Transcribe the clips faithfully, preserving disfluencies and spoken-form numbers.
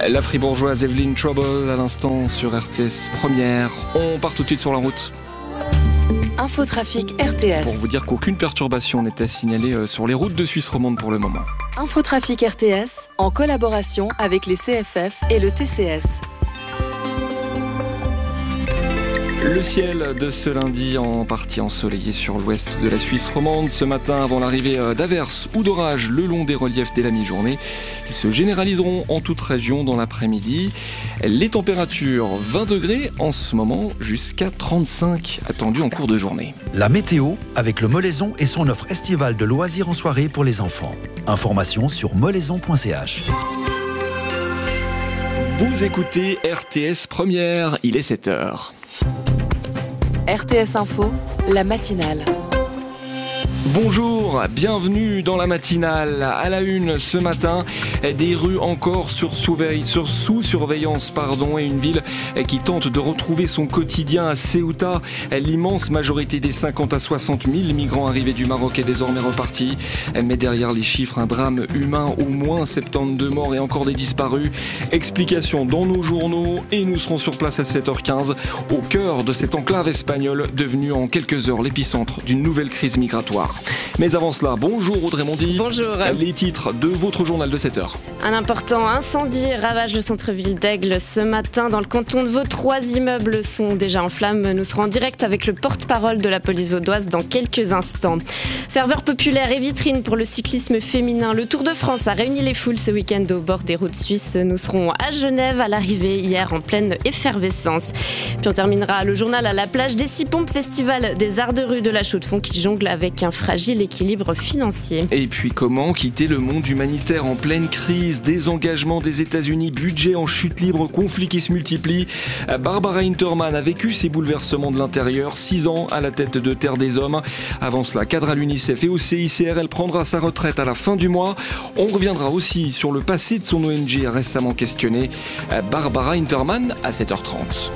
La fribourgeoise Evelyn Trouble à l'instant sur R T S Première. On part tout de suite sur la route. Infotrafic R T S. Pour vous dire qu'aucune perturbation n'est à signaler sur les routes de Suisse romande pour le moment. Infotrafic R T S en collaboration avec les C F F et le T C S. Le ciel de ce lundi en partie ensoleillé sur l'ouest de la Suisse romande. Ce matin, avant l'arrivée d'averses ou d'orages le long des reliefs dès la mi-journée, ils se généraliseront en toute région dans l'après-midi. Les températures vingt degrés en ce moment, jusqu'à trente-cinq attendues en cours de journée. La météo avec le Molaison et son offre estivale de loisirs en soirée pour les enfants. Information sur molaison point c h. Vous écoutez R T S Première, il est sept heures. R T S Info, la matinale. Bonjour, bienvenue dans la matinale. À la une ce matin, des rues encore sur sous-veille, sur sous-surveillance, pardon, et une ville qui tente de retrouver son quotidien à Ceuta. L'immense majorité des cinquante à soixante mille migrants arrivés du Maroc est désormais repartie. Mais derrière les chiffres, un drame humain, au moins soixante-douze morts et encore des disparus. Explication dans nos journaux et nous serons sur place à sept heures quinze, au cœur de cette enclave espagnole, devenue en quelques heures l'épicentre d'une nouvelle crise migratoire. Mais avant cela, bonjour Audrey Mondy. Bonjour. Les titres de votre journal de sept heures. Un important incendie ravage le centre-ville d'Aigle ce matin dans le canton de Vaud. Trois immeubles sont déjà en flammes. Nous serons en direct avec le porte-parole de la police vaudoise dans quelques instants. Ferveur populaire et vitrine pour le cyclisme féminin. Le Tour de France a réuni les foules ce week-end au bord des routes suisses. Nous serons à Genève à l'arrivée hier en pleine effervescence. Puis on terminera le journal à la plage des Six Pompes, festival des arts de rue de la Chaux-de-Fonds qui jongle avec un fragile équilibre financier. Et puis comment quitter le monde humanitaire en pleine crise, désengagement des États-Unis, budget en chute libre, conflits qui se multiplient. Barbara Hintermann a vécu ces bouleversements de l'intérieur, six ans à la tête de Terre des Hommes. Avant cela, cadre à l'UNICEF et au C I C R, elle prendra sa retraite à la fin du mois. On reviendra aussi sur le passé de son O N G récemment questionné. Barbara Hintermann à sept heures trente.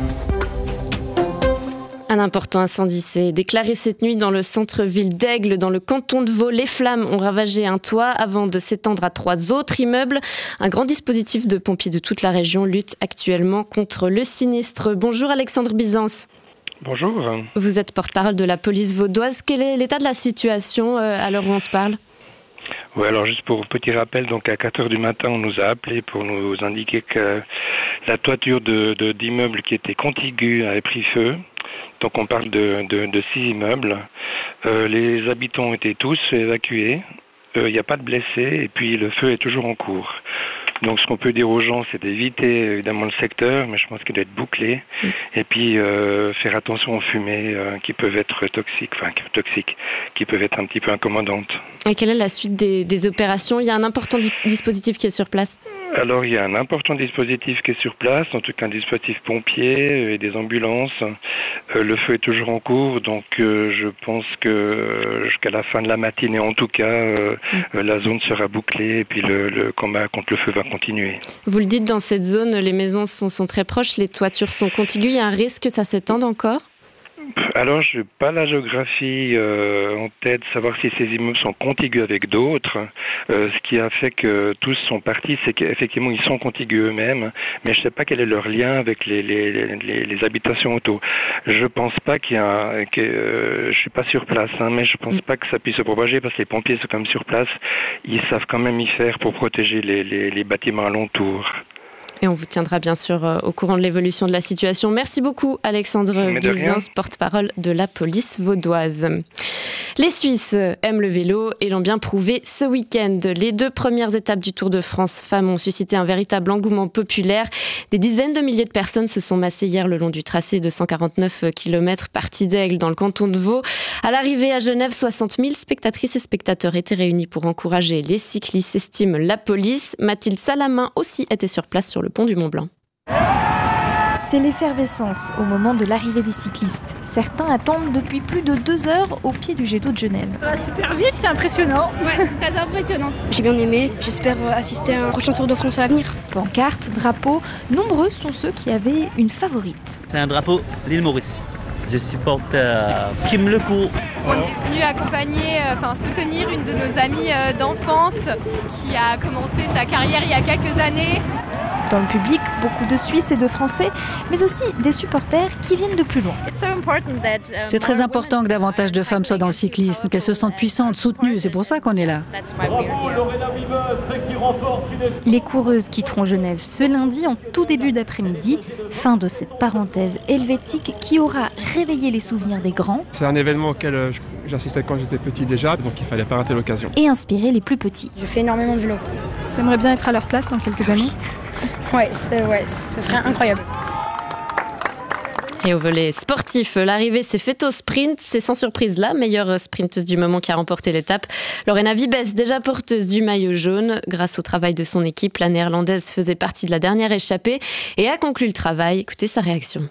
Un important incendie s'est déclaré cette nuit dans le centre-ville d'Aigle, dans le canton de Vaud. Les flammes ont ravagé un toit avant de s'étendre à trois autres immeubles. Un grand dispositif de pompiers de toute la région lutte actuellement contre le sinistre. Bonjour Alexandre Byzance. Bonjour. Vous êtes porte-parole de la police vaudoise. Quel est l'état de la situation à l'heure où on se parle ? Oui, alors juste pour petit rappel, donc à quatre heures du matin, on nous a appelé pour nous indiquer que la toiture de, de, d'immeubles qui étaient contigus avait pris feu. Donc on parle de, de, de six immeubles. Euh, les habitants ont été tous évacués. Il euh, n'y a pas de blessés et puis le feu est toujours en cours. Donc ce qu'on peut dire aux gens, c'est d'éviter évidemment le secteur, mais je pense qu'il doit être bouclé. Mmh. Et puis euh, faire attention aux fumées euh, qui peuvent être toxiques, enfin toxiques, qui peuvent être un petit peu incommodantes. Et quelle est la suite des, des opérations ? Il y a un important di- dispositif qui est sur place ? Alors il y a un important dispositif qui est sur place, en tout cas un dispositif pompier et des ambulances. Euh, le feu est toujours en cours, donc euh, je pense que jusqu'à la fin de la matinée en tout cas, euh, mmh. la zone sera bouclée et puis le, le combat contre le feu va continuer. Vous le dites, dans cette zone, les maisons sont, sont très proches, les toitures sont contiguës, il y a un risque que ça s'étende encore ? Alors, je n'ai pas la géographie euh, en tête, savoir si ces immeubles sont contigus avec d'autres. Euh, ce qui a fait que tous sont partis, c'est qu'effectivement, ils sont contigus eux-mêmes, mais je ne sais pas quel est leur lien avec les, les, les, les habitations auto. Je ne pense pas qu'il y a un, que, euh, je suis pas sur place, hein, mais je ne pense pas que ça puisse se propager parce que les pompiers sont quand même sur place. Ils savent quand même y faire pour protéger les, les, les bâtiments alentours. Et on vous tiendra bien sûr euh, au courant de l'évolution de la situation. Merci beaucoup Alexandre Byzance, porte-parole de la police vaudoise. Les Suisses aiment le vélo et l'ont bien prouvé ce week-end. Les deux premières étapes du Tour de France femmes ont suscité un véritable engouement populaire. Des dizaines de milliers de personnes se sont massées hier le long du tracé de cent quarante-neuf kilomètres parti d'Aigle dans le canton de Vaud. À l'arrivée à Genève, soixante mille spectatrices et spectateurs étaient réunis pour encourager les cyclistes, estime la police. Mathilde Salamin aussi était sur place sur le pont du Mont-Blanc. C'est l'effervescence au moment de l'arrivée des cyclistes. Certains attendent depuis plus de deux heures au pied du jet d'eau de Genève. Ça va super vite, c'est impressionnant. Ouais, très impressionnant. J'ai bien aimé, j'espère assister à un prochain Tour de France à l'avenir. Pancartes, drapeaux, nombreux sont ceux qui avaient une favorite. C'est un drapeau l'île Maurice. Je supporte euh, Kim Lecourt. On est venu accompagner, enfin euh, soutenir une de nos amies euh, d'enfance qui a commencé sa carrière il y a quelques années. Dans le public, beaucoup de Suisses et de Français, mais aussi des supporters qui viennent de plus loin. C'est très important que davantage de femmes soient dans le cyclisme, qu'elles se sentent puissantes, soutenues. C'est pour ça qu'on est là. Les coureuses quitteront Genève ce lundi en tout début d'après-midi. Fin de cette parenthèse helvétique qui aura réveillé les souvenirs des grands. C'est un événement auquel j'assistais quand j'étais petit déjà, donc il ne fallait pas rater l'occasion. Et inspirer les plus petits. Je fais énormément de vélo. T'aimerais bien être à leur place dans quelques années ? Ouais, c'est, ouais, ce serait incroyable. Et au volet sportif, l'arrivée s'est faite au sprint. C'est sans surprise la meilleure sprinteuse du moment qui a remporté l'étape. Lorena Wiebes, déjà porteuse du maillot jaune. Grâce au travail de son équipe, la néerlandaise faisait partie de la dernière échappée et a conclu le travail. Écoutez sa réaction.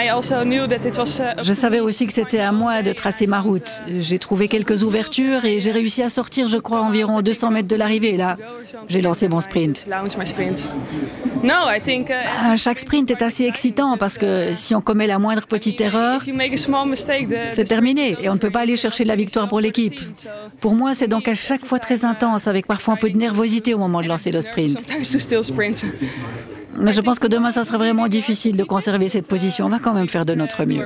Je savais aussi que c'était à moi de tracer ma route. J'ai trouvé quelques ouvertures et j'ai réussi à sortir, je crois, environ deux cents mètres de l'arrivée. Là, j'ai lancé mon sprint. Ah, chaque sprint est assez excitant parce que si on commet la moindre petite erreur, c'est terminé et on ne peut pas aller chercher la victoire pour l'équipe. Pour moi, c'est donc à chaque fois très intense, avec parfois un peu de nervosité au moment de lancer le sprint. Mais je pense que demain, ça sera vraiment difficile de conserver cette position. On va quand même faire de notre mieux.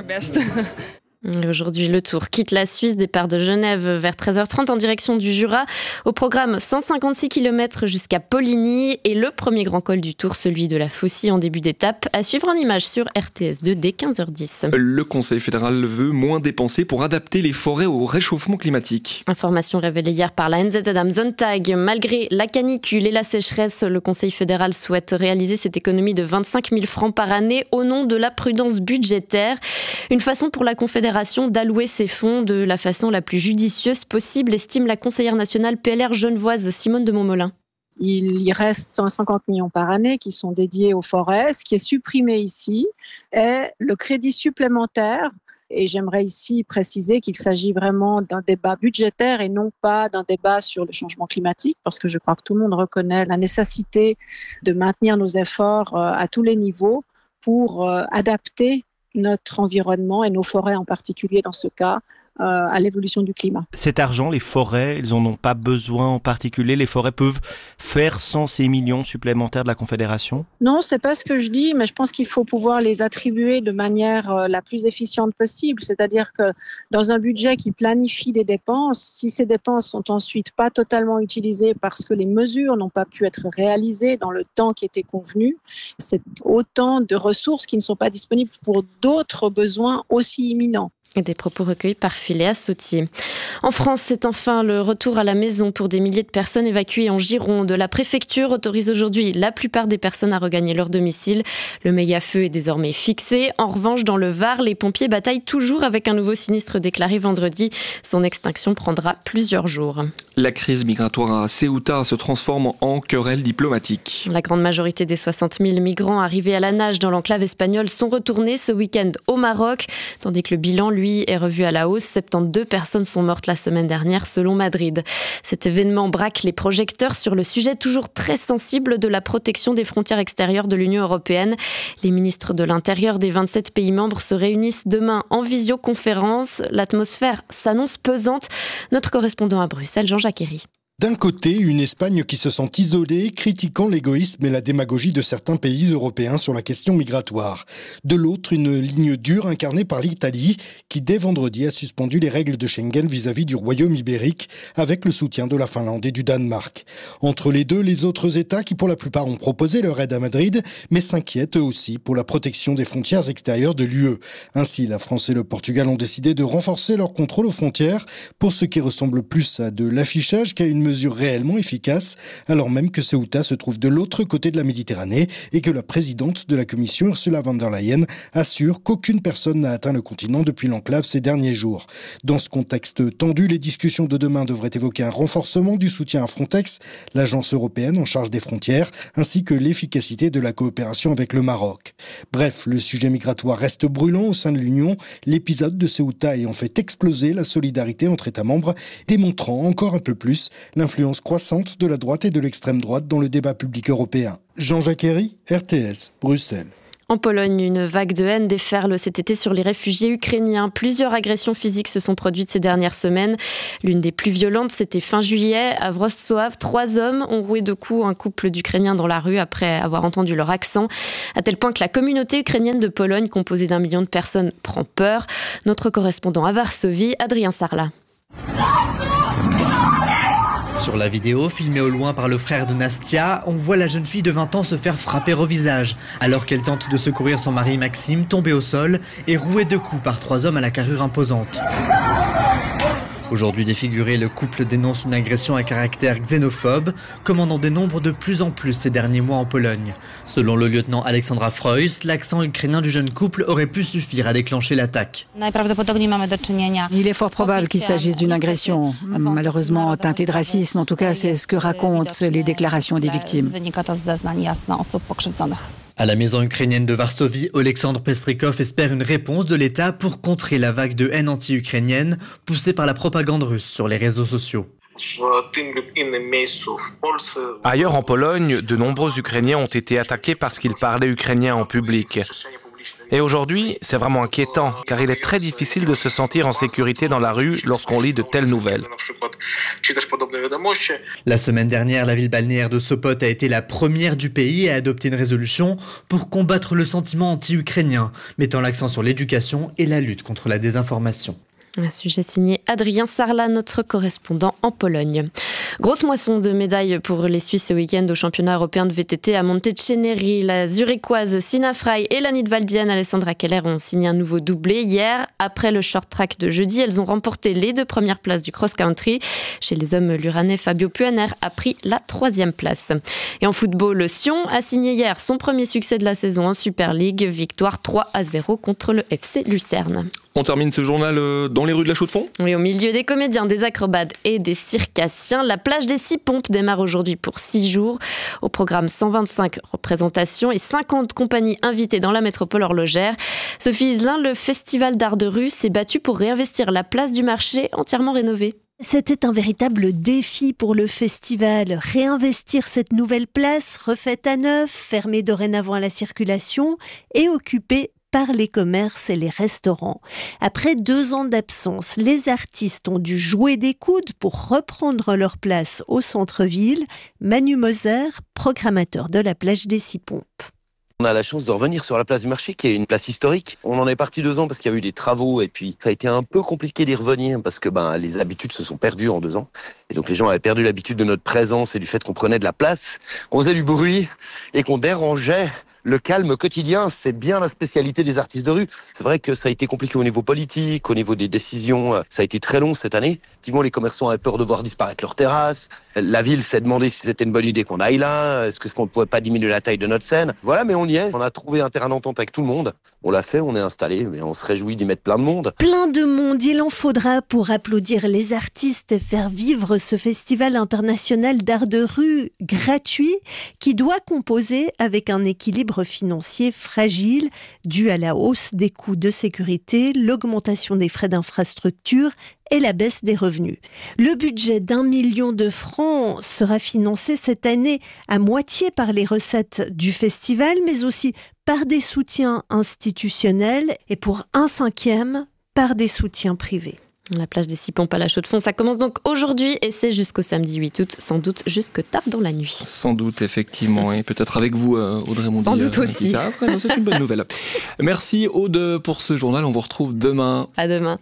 Aujourd'hui, le Tour quitte la Suisse, départ de Genève vers treize heures trente en direction du Jura. Au programme, cent cinquante-six kilomètres jusqu'à Poligny et le premier grand col du Tour, celui de la Faucille en début d'étape, à suivre en images sur R T S deux dès quinze heures dix. Le Conseil fédéral veut moins dépenser pour adapter les forêts au réchauffement climatique. Information révélée hier par la N Z Adam Sonntag. Malgré la canicule et la sécheresse, le Conseil fédéral souhaite réaliser cette économie de vingt-cinq mille francs par année au nom de la prudence budgétaire. Une façon pour la Confédération d'allouer ces fonds de la façon la plus judicieuse possible, estime la conseillère nationale P L R genevoise Simone de Montmolin. Il y reste cent cinquante millions par année qui sont dédiés aux forêts. Ce qui est supprimé ici est le crédit supplémentaire. Et j'aimerais ici préciser qu'il s'agit vraiment d'un débat budgétaire et non pas d'un débat sur le changement climatique, parce que je crois que tout le monde reconnaît la nécessité de maintenir nos efforts à tous les niveaux pour adapter notre environnement et nos forêts en particulier dans ce cas, euh, à l'évolution du climat. Cet argent, les forêts, ils n'en ont pas besoin en particulier. Les forêts peuvent faire sans ces millions supplémentaires de la Confédération ? Non, c'est pas ce que je dis, mais je pense qu'il faut pouvoir les attribuer de manière euh, la plus efficiente possible. C'est-à-dire que dans un budget qui planifie des dépenses, si ces dépenses sont ensuite pas totalement utilisées parce que les mesures n'ont pas pu être réalisées dans le temps qui était convenu, c'est autant de ressources qui ne sont pas disponibles pour d'autres besoins aussi imminents. Et des propos recueillis par Philéa Sautier. En France, c'est enfin le retour à la maison pour des milliers de personnes évacuées en Gironde. La préfecture autorise aujourd'hui la plupart des personnes à regagner leur domicile. Le méga-feu est désormais fixé. En revanche, dans le Var, les pompiers bataillent toujours avec un nouveau sinistre déclaré vendredi. Son extinction prendra plusieurs jours. La crise migratoire à Ceuta se transforme en querelle diplomatique. La grande majorité des soixante mille migrants arrivés à la nage dans l'enclave espagnole sont retournés ce week-end au Maroc, tandis que le bilan, lui, est revu à la hausse. soixante-douze personnes sont mortes la semaine dernière selon Madrid. Cet événement braque les projecteurs sur le sujet toujours très sensible de la protection des frontières extérieures de l'Union européenne. Les ministres de l'Intérieur des vingt-sept pays membres se réunissent demain en visioconférence. L'atmosphère s'annonce pesante. Notre correspondant à Bruxelles, Jean-Jacques Herry. D'un côté, une Espagne qui se sent isolée, critiquant l'égoïsme et la démagogie de certains pays européens sur la question migratoire. De l'autre, une ligne dure incarnée par l'Italie, qui dès vendredi a suspendu les règles de Schengen vis-à-vis du Royaume ibérique, avec le soutien de la Finlande et du Danemark. Entre les deux, les autres États qui pour la plupart ont proposé leur aide à Madrid, mais s'inquiètent eux aussi pour la protection des frontières extérieures de l'U E. Ainsi, la France et le Portugal ont décidé de renforcer leur contrôle aux frontières, pour ce qui ressemble plus à de l'affichage qu'à une mesure réellement efficace, alors même que Ceuta se trouve de l'autre côté de la Méditerranée et que la présidente de la Commission, Ursula von der Leyen, assure qu'aucune personne n'a atteint le continent depuis l'enclave ces derniers jours. Dans ce contexte tendu, les discussions de demain devraient évoquer un renforcement du soutien à Frontex, l'agence européenne en charge des frontières, ainsi que l'efficacité de la coopération avec le Maroc. Bref, le sujet migratoire reste brûlant au sein de l'Union, l'épisode de Ceuta ayant fait exploser la solidarité entre États membres, démontrant encore un peu plus l'influence croissante de la droite et de l'extrême droite dans le débat public européen. Jean-Jacques Herry, R T S, Bruxelles. En Pologne, une vague de haine déferle cet été sur les réfugiés ukrainiens. Plusieurs agressions physiques se sont produites ces dernières semaines. L'une des plus violentes, c'était fin juillet. À Wrocław, trois hommes ont roué de coups un couple d'Ukrainiens dans la rue après avoir entendu leur accent. À tel point que la communauté ukrainienne de Pologne, composée d'un million de personnes, prend peur. Notre correspondant à Varsovie, Adrien Sarlat. Sur la vidéo, filmée au loin par le frère de Nastia, on voit la jeune fille de vingt ans se faire frapper au visage, alors qu'elle tente de secourir son mari Maxime, tombé au sol et roué de coups par trois hommes à la carrure imposante. Aujourd'hui défiguré, le couple dénonce une agression à caractère xénophobe, comme on en dénombre de plus en plus ces derniers mois en Pologne. Selon le lieutenant Alexandra Freuss, l'accent ukrainien du jeune couple aurait pu suffire à déclencher l'attaque. Il est fort probable qu'il s'agisse d'une agression, malheureusement teintée de racisme. En tout cas, c'est ce que racontent les déclarations des victimes. À la maison ukrainienne de Varsovie, Oleksandr Pestrikov espère une réponse de l'État pour contrer la vague de haine anti-ukrainienne poussée par la propagande russe sur les réseaux sociaux. Ailleurs en Pologne, de nombreux Ukrainiens ont été attaqués parce qu'ils parlaient ukrainien en public. Et aujourd'hui, c'est vraiment inquiétant, car il est très difficile de se sentir en sécurité dans la rue lorsqu'on lit de telles nouvelles. La semaine dernière, la ville balnéaire de Sopot a été la première du pays à adopter une résolution pour combattre le sentiment anti-ukrainien, mettant l'accent sur l'éducation et la lutte contre la désinformation. Un sujet signé Adrien Sarlat, notre correspondant en Pologne. Grosse moisson de médailles pour les Suisses ce week-end au championnat européen de V T T à Monteceneri. La zurichoise Sina Frey et la nidwaldienne Alessandra Keller ont signé un nouveau doublé hier. Après le short track de jeudi, elles ont remporté les deux premières places du cross-country. Chez les hommes, l'Uranais Fabio Puaner a pris la troisième place. Et en football, le Sion a signé hier son premier succès de la saison en Super League. Victoire trois à zéro contre le F C Lucerne. On termine ce journal dans les rues de la Chaux-de-Fonds. Oui, au milieu des comédiens, des acrobates et des circassiens. La plage des Six Pompes démarre aujourd'hui pour six jours. Au programme, cent vingt-cinq représentations et cinquante compagnies invitées dans la métropole horlogère. Sophie Iselin, le festival d'art de rue s'est battu pour réinvestir la place du marché entièrement rénovée. C'était un véritable défi pour le festival. Réinvestir cette nouvelle place, refaite à neuf, fermée dorénavant à la circulation et occupée par les commerces et les restaurants. Après deux ans d'absence, les artistes ont dû jouer des coudes pour reprendre leur place au centre-ville. Manu Moser, programmateur de la plage des Six Pompes. On a la chance de revenir sur la place du marché, qui est une place historique. On en est parti deux ans parce qu'il y a eu des travaux et puis ça a été un peu compliqué d'y revenir parce que ben les habitudes se sont perdues en deux ans. Et donc les gens avaient perdu l'habitude de notre présence et du fait qu'on prenait de la place, qu'on faisait du bruit et qu'on dérangeait le calme quotidien. C'est bien la spécialité des artistes de rue. C'est vrai que ça a été compliqué au niveau politique, au niveau des décisions. Ça a été très long cette année. Effectivement, les commerçants avaient peur de voir disparaître leurs terrasses. La ville s'est demandé si c'était une bonne idée qu'on aille là. Est-ce que qu'on ne pouvait pas diminuer la taille de notre scène? Voilà, mais on y est. On a trouvé un terrain d'entente avec tout le monde. On l'a fait, on est installé, mais on se réjouit d'y mettre plein de monde. Plein de monde, il en faudra pour applaudir les artistes et faire vivre ce festival international d'art de rue gratuit qui doit composer avec un équilibre financier fragile dû à la hausse des coûts de sécurité, l'augmentation des frais d'infrastructure et la baisse des revenus. Le budget d'un million de francs sera financé cette année à moitié par les recettes du festival, mais aussi par des soutiens institutionnels et pour un cinquième par des soutiens privés. La plage des Six Pompes à la Chaux-de-Fonds, ça commence donc aujourd'hui et c'est jusqu'au samedi huit août, sans doute jusque tard dans la nuit. Sans doute, effectivement, et peut-être avec vous, Audrey Mondy. Sans doute aussi. Ça, c'est une bonne nouvelle. Merci Aude pour ce journal, on vous retrouve demain. À demain.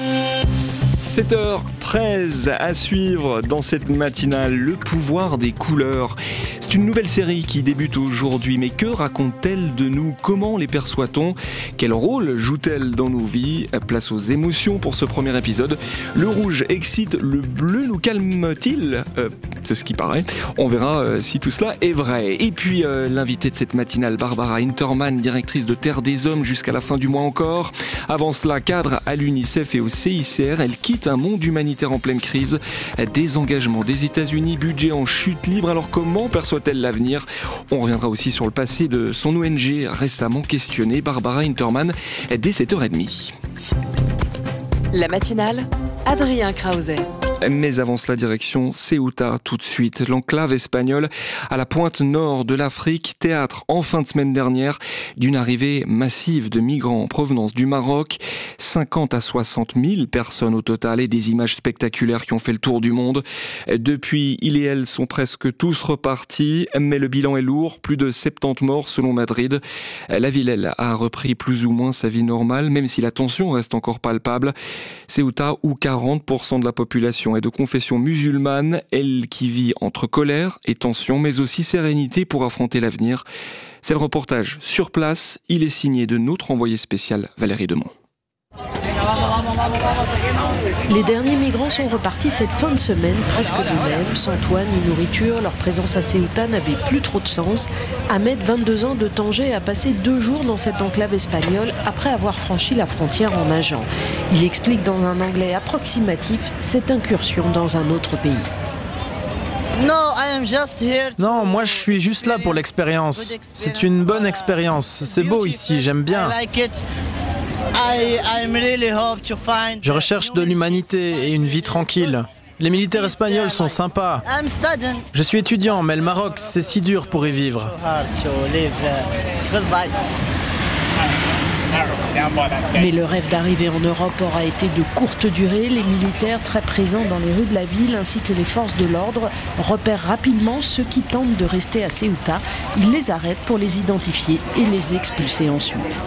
sept heures treize à suivre dans cette matinale, le pouvoir des couleurs. C'est une nouvelle série qui débute aujourd'hui, mais que raconte-t-elle de nous? Comment les perçoit-on? Quel rôle joue-t-elle dans nos vies? Place aux émotions pour ce premier épisode. Le rouge excite, le bleu nous calme-t-il? euh, C'est ce qui paraît. On verra euh, si tout cela est vrai. Et puis euh, l'invitée de cette matinale, Barbara Hintermann, directrice de Terre des Hommes jusqu'à la fin du mois encore. Avant cela, cadre à l'UNICEF et au C I C R, elle quitte un monde humanitaire en pleine crise, désengagement des États-Unis, budget en chute libre. Alors comment perçoit-elle l'avenir? On reviendra aussi sur le passé de son O N G récemment questionné. Barbara Hintermann dès sept heures trente. La matinale, Adrien Krause. Mais avant cela, direction Ceuta tout de suite. L'enclave espagnole à la pointe nord de l'Afrique, théâtre en fin de semaine dernière d'une arrivée massive de migrants en provenance du Maroc. cinquante à soixante mille personnes au total et des images spectaculaires qui ont fait le tour du monde. Depuis, il et elle sont presque tous repartis, mais le bilan est lourd. Plus de soixante-dix morts selon Madrid. La ville, elle, a repris plus ou moins sa vie normale, même si la tension reste encore palpable. Ceuta, où quarante pour cent de la population est de confession musulmane, elle qui vit entre colère et tension, mais aussi sérénité pour affronter l'avenir. C'est le reportage sur place. Il est signé de notre envoyé spécial Valérie Demont. Les derniers migrants sont repartis cette fin de semaine, presque d'eux-mêmes, sans toit ni nourriture. Leur présence à Ceuta n'avait plus trop de sens. Ahmed, vingt-deux ans, de Tanger, a passé deux jours dans cette enclave espagnole après avoir franchi la frontière en nageant. Il explique dans un anglais approximatif cette incursion dans un autre pays. Non, moi je suis juste là pour l'expérience. C'est une bonne expérience. C'est beau ici, j'aime bien. Je recherche de l'humanité et une vie tranquille. Les militaires espagnols sont sympas. Je suis étudiant, mais le Maroc, c'est si dur pour y vivre. Mais le rêve d'arriver en Europe aura été de courte durée. Les militaires, très présents dans les rues de la ville, ainsi que les forces de l'ordre, repèrent rapidement ceux qui tentent de rester à Ceuta. Ils les arrêtent pour les identifier et les expulser ensuite.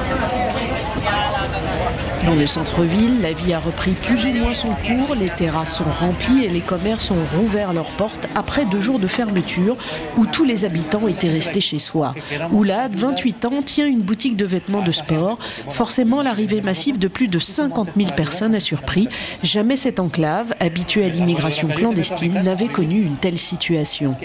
Dans le centre-ville, la vie a repris plus ou moins son cours, les terrasses sont remplies et les commerces ont rouvert leurs portes après deux jours de fermeture où tous les habitants étaient restés chez soi. Oulad, vingt-huit ans, tient une boutique de vêtements de sport. Forcément, l'arrivée massive de plus de cinquante mille personnes a surpris. Jamais cette enclave, habituée à l'immigration clandestine, n'avait connu une telle situation.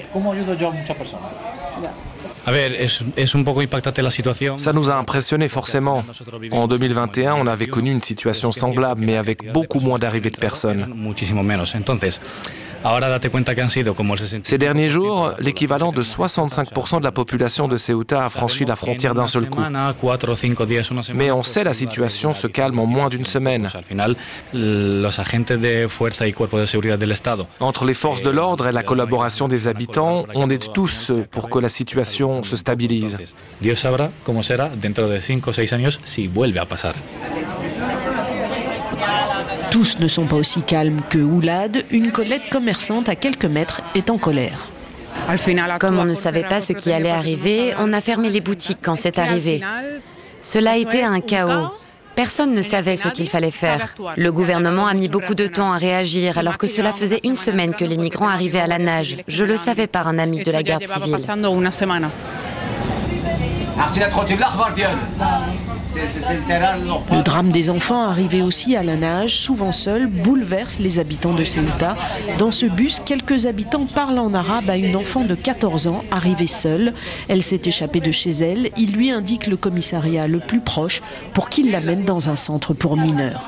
Ça nous a impressionné forcément. En deux mille vingt et un, on avait connu une situation semblable, mais avec beaucoup moins d'arrivées de personnes. Ces derniers jours, l'équivalent de soixante-cinq pour cent de la population de Ceuta a franchi la frontière d'un seul coup. Mais on sait la situation se calme en moins d'une semaine. Entre les forces de l'ordre et la collaboration des habitants, on aide tous pour que la situation se stabilise. Tous ne sont pas aussi calmes que Oulad. Une Colette commerçante à quelques mètres est en colère. Comme on ne savait pas ce qui allait arriver, on a fermé les boutiques quand c'est arrivé. Cela a été un chaos. Personne ne savait ce qu'il fallait faire. Le gouvernement a mis beaucoup de temps à réagir alors que cela faisait une semaine que les migrants arrivaient à la nage. Je le savais par un ami de la garde civile. Le drame des enfants arrivés aussi à la nage, souvent seuls, bouleverse les habitants de Ceuta. Dans ce bus, quelques habitants parlent en arabe à une enfant de quatorze ans arrivée seule. Elle s'est échappée de chez elle. Il lui indique le commissariat le plus proche pour qu'il l'amène dans un centre pour mineurs.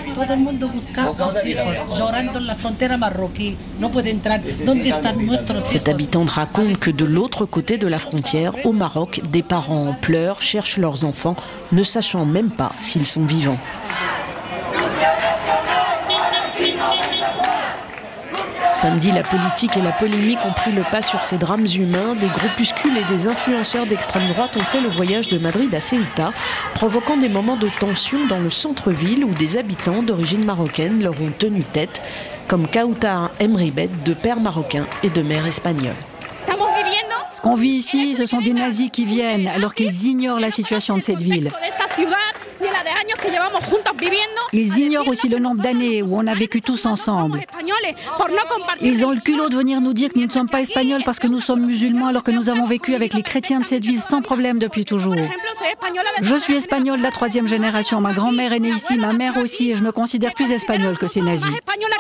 Cette habitante raconte que de l'autre côté de la frontière, au Maroc, des parents en pleurs cherchent leurs enfants, ne sachant même pas s'ils sont vivants. Samedi, la politique et la polémique ont pris le pas sur ces drames humains. Des groupuscules et des influenceurs d'extrême droite ont fait le voyage de Madrid à Ceuta, provoquant des moments de tension dans le centre-ville où des habitants d'origine marocaine leur ont tenu tête, comme Kauta Emribet, de père marocain et de mère espagnole. Ce qu'on vit ici, ce sont des nazis qui viennent alors qu'ils ignorent la situation de cette ville. Ils ignorent aussi le nombre d'années où on a vécu tous ensemble. Ils ont le culot de venir nous dire que nous ne sommes pas espagnols parce que nous sommes musulmans alors que nous avons vécu avec les chrétiens de cette ville sans problème depuis toujours. Je suis espagnole de la troisième génération. Ma grand-mère est née ici, ma mère aussi, et je me considère plus espagnole que ces nazis.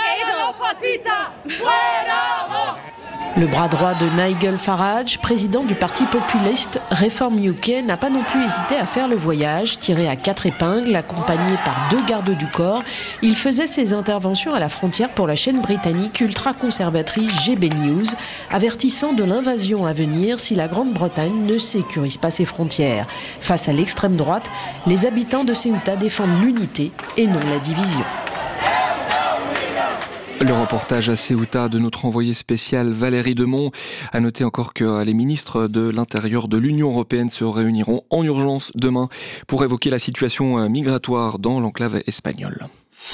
Le bras droit de Nigel Farage, président du parti populiste Reform U K, n'a pas non plus hésité à faire le voyage. Tiré à quatre épingles, accompagné par deux gardes du corps, il faisait ses interventions à la frontière pour la chaîne britannique ultra-conservatrice G B News, avertissant de l'invasion à venir si la Grande-Bretagne ne sécurise pas ses frontières. Face à l'extrême droite, les habitants de Ceuta défendent l'unité et non la division. Le reportage à Ceuta de notre envoyé spécial Valérie Demont. À noter encore que les ministres de l'Intérieur de l'Union européenne se réuniront en urgence demain pour évoquer la situation migratoire dans l'enclave espagnole.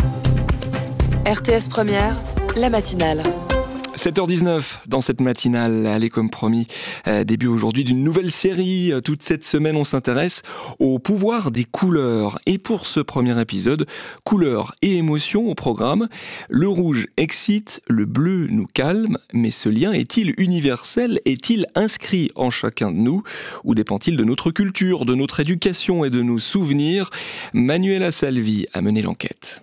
R T S Première, la matinale. sept heures dix-neuf dans cette matinale, allez comme promis, euh, début aujourd'hui d'une nouvelle série. Toute cette semaine, on s'intéresse au pouvoir des couleurs. Et pour ce premier épisode, couleurs et émotions au programme. Le rouge excite, le bleu nous calme, mais ce lien est-il universel? Est-il inscrit en chacun de nous? Ou dépend-il de notre culture, de notre éducation et de nos souvenirs? Manuela Salvi a mené l'enquête.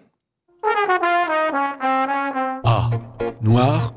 A. Noir.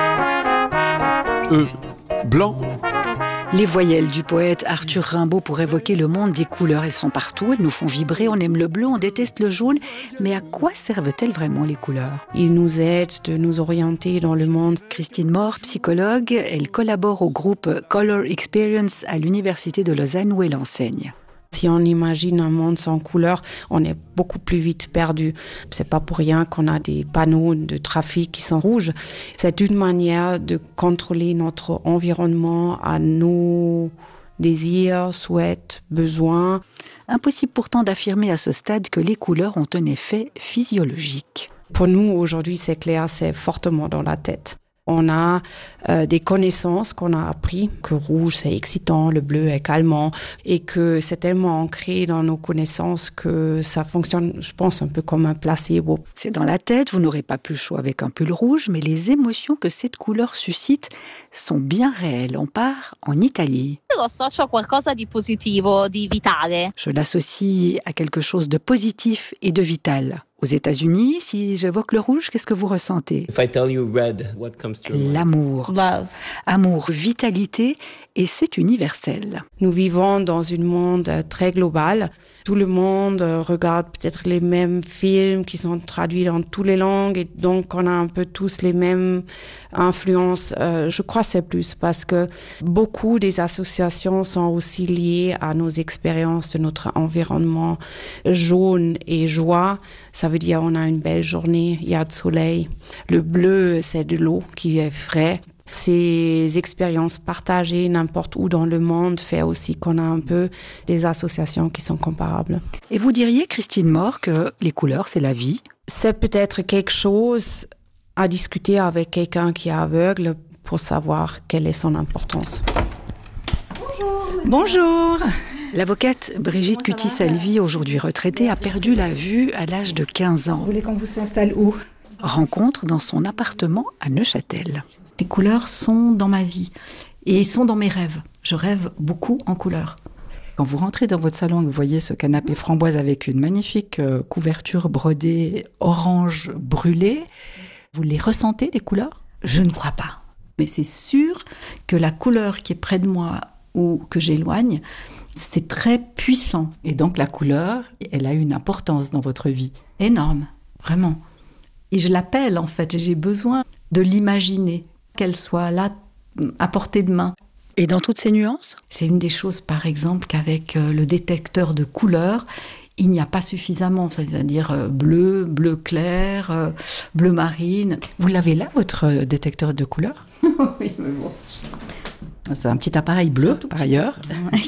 E. Blanc. Les voyelles du poète Arthur Rimbaud pour évoquer le monde des couleurs. Elles sont partout, elles nous font vibrer, on aime le bleu, on déteste le jaune. Mais à quoi servent-elles vraiment les couleurs? Ils nous aident de nous orienter dans le monde. Christine Moore, psychologue, elle collabore au groupe Color Experience à l'Université de Lausanne où elle enseigne. Si on imagine un monde sans couleur, on est beaucoup plus vite perdu. C'est pas pour rien qu'on a des panneaux de trafic qui sont rouges. C'est une manière de contrôler notre environnement à nos désirs, souhaits, besoins. Impossible pourtant d'affirmer à ce stade que les couleurs ont un effet physiologique. Pour nous, aujourd'hui, c'est clair, c'est fortement dans la tête. On a euh, des connaissances qu'on a appris, que rouge c'est excitant, le bleu est calmant, et que c'est tellement ancré dans nos connaissances que ça fonctionne, je pense, un peu comme un placebo. C'est dans la tête, vous n'aurez pas plus chaud avec un pull rouge, mais les émotions que cette couleur suscite sont bien réelles. On part en Italie. Je l'associe à quelque chose de positif et de vital. Aux États-Unis, si j'évoque le rouge, qu'est-ce que vous ressentez? L'amour. Love. Amour, vitalité, et c'est universel. Nous vivons dans un monde très global. Tout le monde regarde peut-être les mêmes films qui sont traduits dans toutes les langues et donc on a un peu tous les mêmes influences. Euh, je crois que c'est plus parce que beaucoup des associations sont aussi liées à nos expériences de notre environnement. Jaune et joie, ça veut dire on a une belle journée, il y a du soleil. Le bleu, c'est de l'eau qui est frais. Ces expériences partagées n'importe où dans le monde fait aussi qu'on a un peu des associations qui sont comparables. Et vous diriez, Christine Moore, que les couleurs, c'est la vie? C'est peut-être quelque chose à discuter avec quelqu'un qui est aveugle pour savoir quelle est son importance. Bonjour. Bonjour. L'avocate Brigitte Cutis-Salvi, aujourd'hui retraitée, a perdu la vue à l'âge de quinze ans. Vous voulez qu'on vous s'installe où? Rencontre dans son appartement à Neuchâtel. Les couleurs sont dans ma vie et sont dans mes rêves. Je rêve beaucoup en couleurs. Quand vous rentrez dans votre salon et vous voyez ce canapé framboise avec une magnifique couverture brodée orange brûlée, vous les ressentez, les couleurs? Je ne crois pas. Mais c'est sûr que la couleur qui est près de moi ou que j'éloigne, c'est très puissant. Et donc la couleur, elle a une importance dans votre vie? Énorme, vraiment. Et je l'appelle en fait, j'ai besoin de l'imaginer, qu'elle soit là, à portée de main. Et dans toutes ces nuances? C'est une des choses, par exemple, qu'avec le détecteur de couleurs, il n'y a pas suffisamment, c'est-à-dire bleu, bleu clair, bleu marine. Vous l'avez là, votre détecteur de couleurs? Oui, mais bon. C'est un petit appareil bleu, par ailleurs.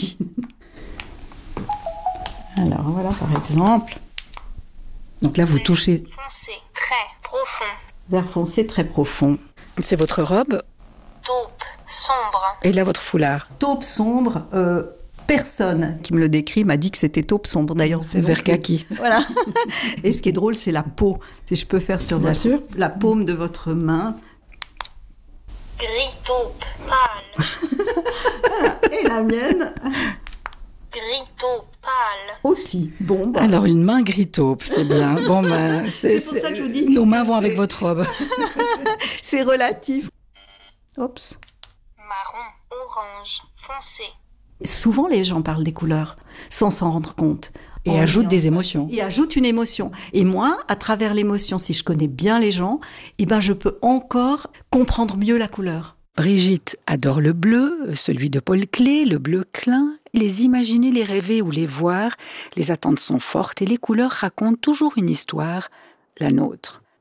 Alors voilà, par exemple. Donc là, vous touchez... Vert foncé, très profond. Vert foncé, très profond. C'est votre robe? Taupe, sombre. Et là, votre foulard? Taupe sombre, euh, personne qui me le décrit m'a dit que c'était taupe sombre. D'ailleurs, c'est vert kaki. Voilà. Et ce qui est drôle, c'est la peau. Si je peux faire sur Bien votre, sûr. la paume de votre main. Gris taupe, pâle. Voilà. Et la mienne? Gris taupe, pâle. Aussi. Bon, bah. Alors, une main gris taupe, c'est bien. Bon, bah, c'est, c'est pour ça que je vous dis. Nos mains vont avec votre robe. C'est relatif. Oups. Marron, orange, foncé. Souvent, les gens parlent des couleurs sans s'en rendre compte. Et ajoutent des émotions. Et ajoutent une émotion. Et moi, à travers l'émotion, si je connais bien les gens, eh ben, je peux encore comprendre mieux la couleur. Brigitte adore le bleu, celui de Paul Klee, le bleu Klein. Les imaginer, les rêver ou les voir, les attentes sont fortes et les couleurs racontent toujours une histoire, la nôtre.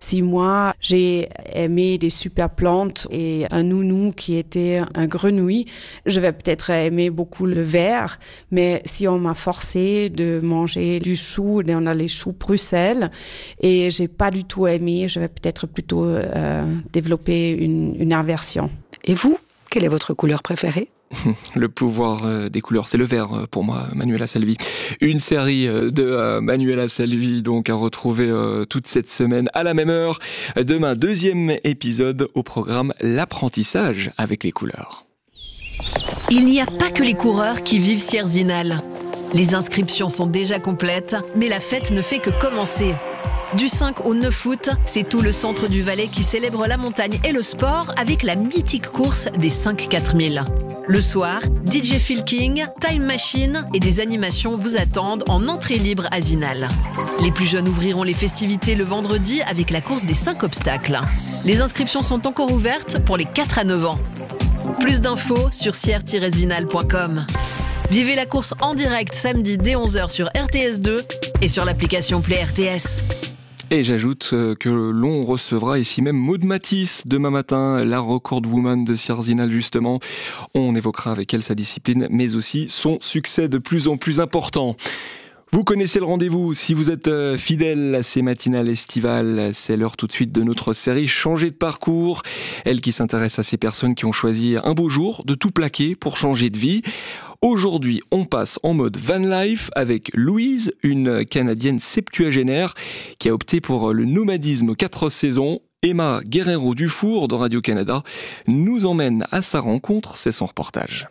Si moi, j'ai aimé des super plantes et un nounou qui était un grenouille, je vais peut-être aimer beaucoup le vert. Mais si on m'a forcé de manger du chou, on a les choux Bruxelles, et j'ai pas du tout aimé, je vais peut-être plutôt euh, développer une, une aversion. Et vous, quelle est votre couleur préférée ? Le pouvoir euh, des couleurs, c'est le vert euh, pour moi, Manuela Salvi. Une série euh, de euh, Manuela Salvi, donc à retrouver euh, toute cette semaine à la même heure. Demain, deuxième épisode au programme L'apprentissage avec les couleurs. Il n'y a pas que les coureurs qui vivent Sierzinal. Les inscriptions sont déjà complètes, mais la fête ne fait que commencer. Du cinq au neuf août, c'est tout le centre du Valais qui célèbre la montagne et le sport avec la mythique course des cinq quatre mille. Le soir, D J Phil King, Time Machine et des animations vous attendent en entrée libre à Zinal. Les plus jeunes ouvriront les festivités le vendredi avec la course des cinq obstacles. Les inscriptions sont encore ouvertes pour les quatre à neuf ans. Plus d'infos sur sierre tiret zinal point com. Vivez la course en direct samedi dès onze heures sur R T S deux et sur l'application Play R T S. Et j'ajoute que l'on recevra ici même Maud Matisse demain matin, la record woman de Sierzinal justement. On évoquera avec elle sa discipline, mais aussi son succès de plus en plus important. Vous connaissez le rendez-vous, si vous êtes fidèle à ces matinales estivales, c'est l'heure tout de suite de notre série Changer de parcours. Elle qui s'intéresse à ces personnes qui ont choisi un beau jour de tout plaquer pour changer de vie. Aujourd'hui, on passe en mode van life avec Louise, une Canadienne septuagénaire qui a opté pour le nomadisme quatre saisons. Emma Guerrero-Dufour de Radio-Canada nous emmène à sa rencontre, c'est son reportage.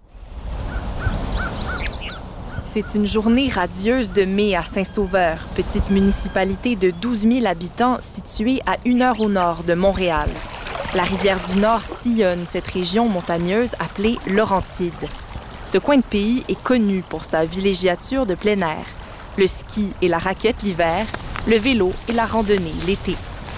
C'est une journée radieuse de mai à Saint-Sauveur, petite municipalité de douze mille habitants située à une heure au nord de Montréal. La rivière du Nord sillonne cette région montagneuse appelée Laurentide. Ce coin de pays est connu pour sa villégiature de plein air, le ski et la raquette l'hiver, le vélo et la randonnée l'été.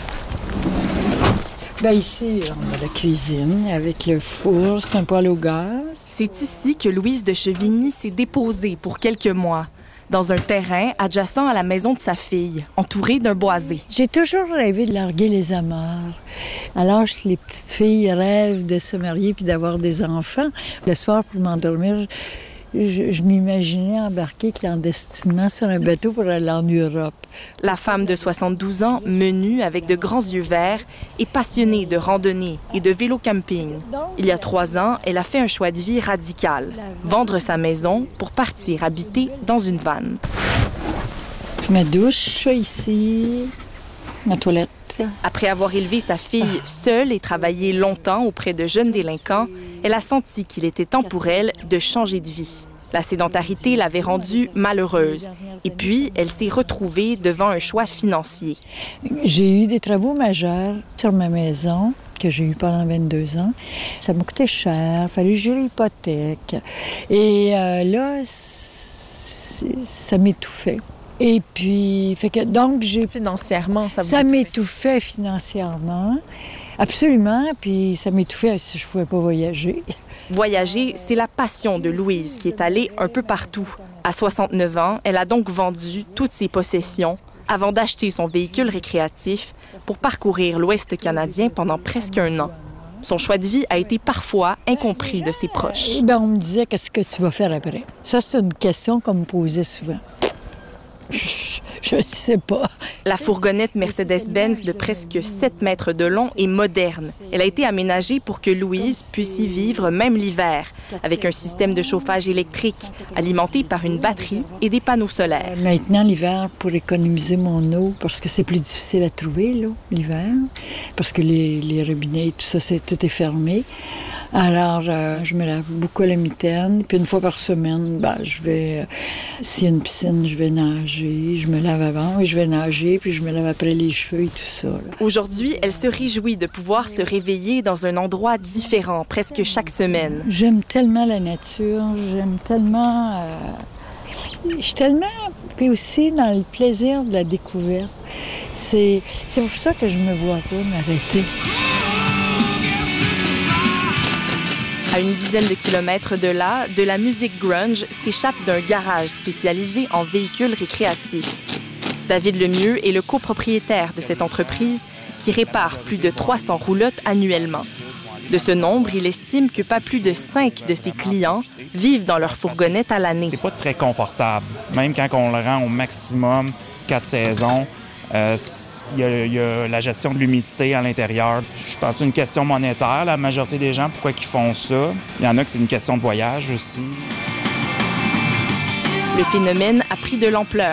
Bien ici, on a la cuisine avec le four, c'est un poêle au gaz. C'est ici que Louise de Chevigny s'est déposée pour quelques mois, dans un terrain adjacent à la maison de sa fille, entourée d'un boisé. J'ai toujours rêvé de larguer les amarres. À l'âge que les petites filles rêvent de se marier puis d'avoir des enfants, le soir pour m'endormir, je, je m'imaginais embarquer clandestinement sur un bateau pour aller en Europe. La femme de soixante-douze ans, menue, avec de grands yeux verts, est passionnée de randonnée et de vélo-camping. Il y a trois ans, elle a fait un choix de vie radical, vendre sa maison pour partir habiter dans une vanne. Ma douche, ici, ma toilette. Après avoir élevé sa fille seule et travaillé longtemps auprès de jeunes délinquants, elle a senti qu'il était temps pour elle de changer de vie. La sédentarité l'avait rendue malheureuse. Et puis, elle s'est retrouvée devant un choix financier. J'ai eu des travaux majeurs sur ma maison que j'ai eu pendant vingt-deux ans. Ça m'a coûté cher, il fallait gérer l'hypothèque. Et euh, là, ça m'étouffait. Et puis, fait que, donc, j'ai... Financièrement, ça vous Ça m'étouffait financièrement, absolument, puis ça m'étouffait si je ne pouvais pas voyager. Voyager, c'est la passion de Louise qui est allée un peu partout. À soixante-neuf ans, elle a donc vendu toutes ses possessions avant d'acheter son véhicule récréatif pour parcourir l'Ouest canadien pendant presque un an. Son choix de vie a été parfois incompris de ses proches. Eh bien, on me disait « Qu'est-ce que tu vas faire après? » Ça, c'est une question qu'on me posait souvent. Je ne sais pas. La fourgonnette Mercedes-Benz de presque sept mètres de long est moderne. Elle a été aménagée pour que Louise puisse y vivre même l'hiver, avec un système de chauffage électrique alimenté par une batterie et des panneaux solaires. Maintenant, l'hiver, pour économiser mon eau, parce que c'est plus difficile à trouver, l'eau, l'hiver, parce que les, les robinets et tout ça, c'est, tout est fermé. Alors, euh, je me lave beaucoup à la mitaine. Puis une fois par semaine, ben, je vais, euh, s'il y a une piscine, je vais nager. Je me lave avant et je vais nager, puis je me lave après les cheveux et tout ça. Là. Aujourd'hui, elle se réjouit de pouvoir se réveiller dans un endroit différent presque chaque semaine. J'aime tellement la nature, j'aime tellement... Euh, je suis tellement... Puis aussi dans le plaisir de la découverte. C'est, c'est pour ça que je me vois pas m'arrêter. À une dizaine de kilomètres de là, de la musique grunge s'échappe d'un garage spécialisé en véhicules récréatifs. David Lemieux est le copropriétaire de cette entreprise qui répare plus de trois cents roulottes annuellement. De ce nombre, il estime que pas plus de cinq de ses clients vivent dans leur fourgonnette à l'année. C'est pas très confortable. Même quand on le rend au maximum, quatre saisons, euh, il y a, y a la gestion de l'humidité à l'intérieur. Je pense que c'est une question monétaire. La majorité des gens, pourquoi ils font ça? Il y en a que c'est une question de voyage aussi. Le phénomène a pris de l'ampleur